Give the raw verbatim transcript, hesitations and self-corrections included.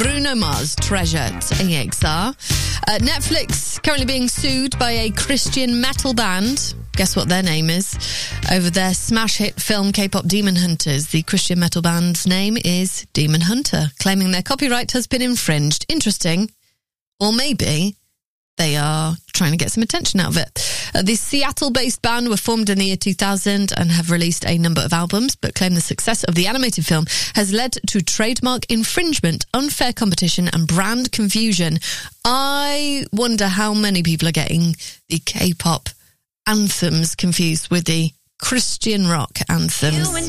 Bruno Mars, Treasure T X R. Uh, Netflix currently being sued by a Christian metal band. Guess what their name is? Over their smash hit film K-pop Demon Hunters. The Christian metal band's name is Demon Hunter, claiming their copyright has been infringed. Interesting. Or maybe they are trying to get some attention out of it. Uh, the Seattle-based band were formed in the year two thousand and have released a number of albums, but claim the success of the animated film has led to trademark infringement, unfair competition, and brand confusion. I wonder how many people are getting the K-pop anthems confused with the Christian rock anthems.